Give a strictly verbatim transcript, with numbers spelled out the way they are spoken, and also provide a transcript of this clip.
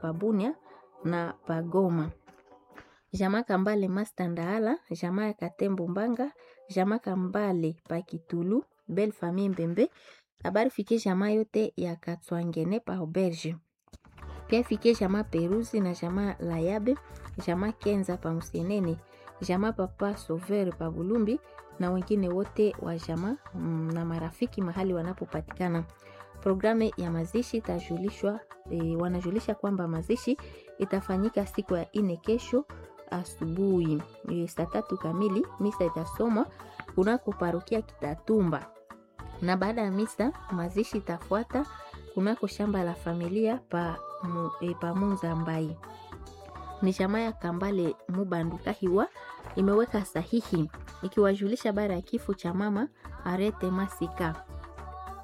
Pabunia na Pagoma. Jamaa Kambale Mastandaala, jamaa Katembo Mbanga, jamaa Kambale Pakitulu, Belle Famille Mbembe. Habari fikie jamaa yote ya Katwangene pa Auberge. Pia fikie jamaa Peruzi na jamaa Layabe, jamaa Kenza pa Musenene, jamaa Papa Sauveur pa Bulumbi na wengine wote wa jamaa mm, na marafiki mahali wanapopatikana. Programu ya mazishi itajulishwa, e, wanajulisha kwamba mazishi itafanyika siku ya ine kesho asubuhi e, saa tatu kamili. Misa itasomwa kunako parokia Kitatumba, na baada ya misa mazishi itafuata kunako shamba la familia pa, mu, e, pa Munza Mbai. Ni jamaa ya Kambale Mubanduka hiwa imeweka sahihi ikiwajulisha bara ya kifo cha mama Arete Masika.